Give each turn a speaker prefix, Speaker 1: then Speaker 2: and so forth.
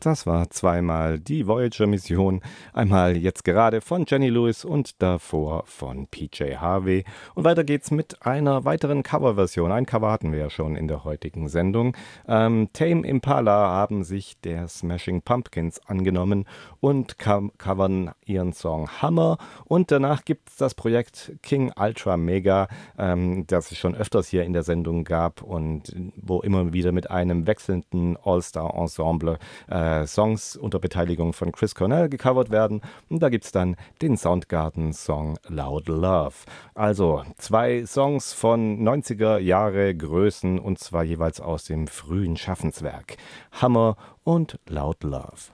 Speaker 1: Das war zweimal die Voyager-Mission. Einmal jetzt gerade von Jenny Lewis und davor von PJ Harvey. Und weiter geht's mit einer weiteren Coverversion. Ein Cover hatten wir ja schon in der heutigen Sendung. Tame Impala haben sich der Smashing Pumpkins angenommen und covern ihren Song Hammer. Und danach gibt's das Projekt King Ultra Mega, das es schon öfters hier in der Sendung gab und wo immer wieder mit einem wechselnden All-Star-Ensemble Songs unter Beteiligung von Chris Cornell gecovert werden. Und da gibt es dann den Soundgarden-Song Loud Love. Also 2 Songs von 90er Jahre Größen und zwar jeweils aus dem frühen Schaffenswerk. Hammer und Loud Love.